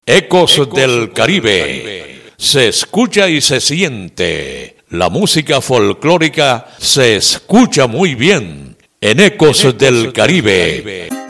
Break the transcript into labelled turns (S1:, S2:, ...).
S1: Ecos del Caribe. Se escucha y se siente. La música folclórica se escucha muy bien en Ecos del Caribe.